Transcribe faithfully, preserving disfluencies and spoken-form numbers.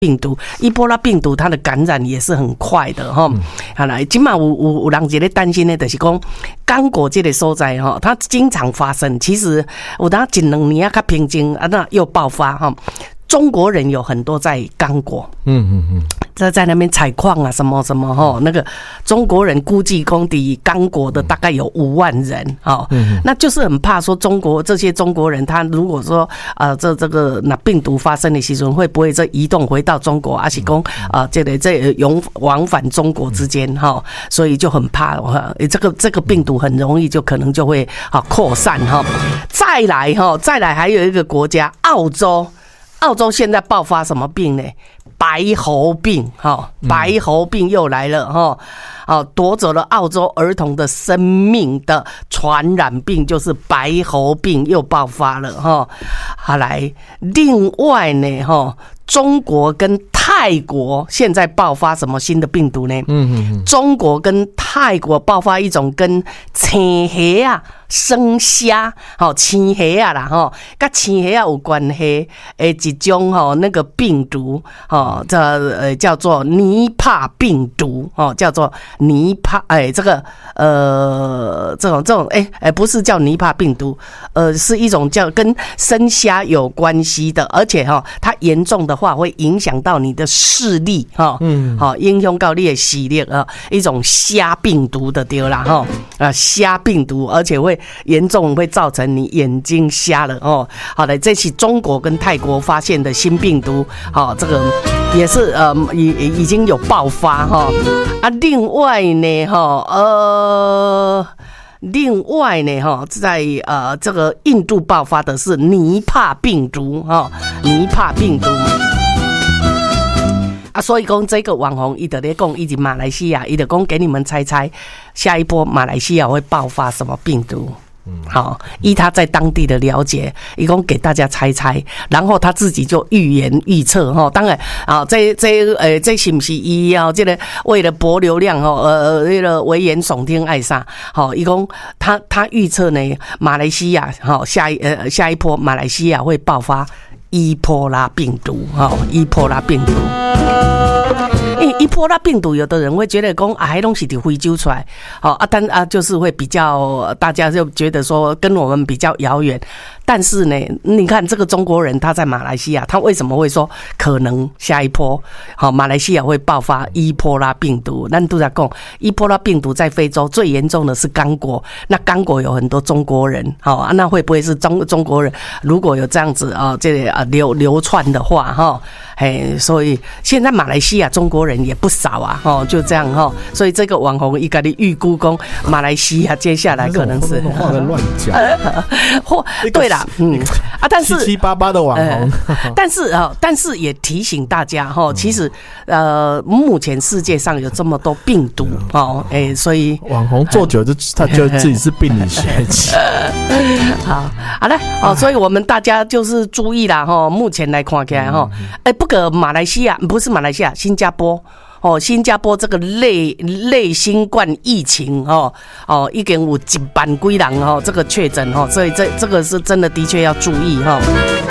病毒，伊波拉病毒它的感染也是很快的哈。好来，今嘛有有有人一个担心的，就是讲刚果这个所在哈，它经常发生。其实有当一两年啊，较平静啊，那又爆发哈。中国人有很多在刚果，嗯嗯嗯，在在那边采矿啊，什么什么哈，那个中国人估计公底刚果的大概有五万人哈，嗯，那就是很怕说中国这些中国人，他如果说呃这这个那病毒发生的时候，会不会再移动回到中国，还是讲啊这个这永往返中国之间哈，所以就很怕这个这个病毒很容易就可能就会啊扩散哈。再来哈，再来还有一个国家澳洲。澳洲现在爆发什么病呢？白喉病，哈，白喉病又来了，哈，哦，夺走了澳洲儿童的生命的传染病，就是白喉病又爆发了，哈。好来，另外呢，哈，中国跟泰国现在爆发什么新的病毒呢？嗯嗯嗯，中国跟泰国爆发一种跟青虾啊、生虾、好青虾啊啦，哈，跟青虾有关系诶一种哈那个病毒，哦，这呃叫做尼帕病毒，哦，叫做尼帕，哎，这个呃这种这种哎哎不是叫尼帕病毒，呃是一种叫跟生虾有关系的，而且哈它严重的话会影响到你的视力哈，嗯，好影响到你的视力啊，一种虾病毒的对啦哈，啊虾病毒，而且会严重会造成你眼睛瞎了哦。好的，这是中国跟泰国发现的新病毒，好，这个也是呃已已经有爆发哈啊，另外呢哈呃。另外呢，哈，在呃这个印度爆发的是尼帕病毒，哈，尼帕病毒啊，所以讲这个网红伊就在讲，以及马来西亚，伊就讲给你们猜猜，下一波马来西亚会爆发什么病毒？嗯，好，依他在当地的了解，一共给大家猜猜，然后他自己就预言预测哈。当然啊，这这呃，这是不是伊啊？这个为了博流量哦，呃，为了危言耸听爱啥？好，一共他他预测呢，马来西亚哈下一呃下一波马来西亚会爆发伊波拉病毒哈，伊波拉病毒。因为伊波拉病毒，有的人会觉得说啊，那东西从非洲出来，好啊，但啊就是会比较，大家就觉得说跟我们比较遥远。但是呢，你看这个中国人他在马来西亚，他为什么会说可能下一波好马来西亚会爆发伊波拉病毒？那都在讲伊波拉病毒在非洲最严重的是刚果，那刚果有很多中国人，好啊，那会不会是中中国人？如果有这样子啊，这啊流流窜的话，哈，哎，所以现在马来西亚中国人也不少啊，哦，就这样哈，所以这个网红一个的预估讲马来西亚接下来可能是话在乱讲， 或对啦。嗯啊，但是七七八八的网红， 呃、但是啊、呃，但是也提醒大家哈，其实呃，目前世界上有这么多病毒哦，哎、欸，所以网红做久就他觉得自己是病理学家。 好，好了哦，所以我们大家就是注意啦哈，目前来看起来哈，哎、欸，不过马来西亚不是马来西亚，新加坡。哦，新加坡这个类类新冠疫情哦哦，已经有一万几人哦，这个确诊哦，所以这这个是真的的确要注意哈、哦。